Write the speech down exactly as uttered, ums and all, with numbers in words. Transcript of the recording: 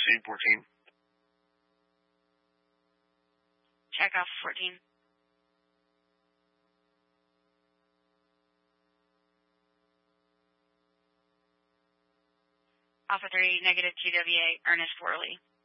Scene fourteen. Check off fourteen. Alpha three, negative Q W A, Ernest Worley.